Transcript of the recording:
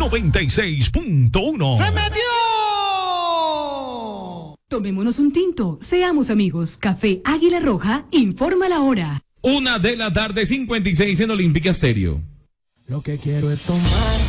96.1. ¡Se metió! Tomémonos un tinto, seamos amigos. Café Águila Roja informa la hora. 1:56 en Olímpica Stereo. Lo que quiero es tomar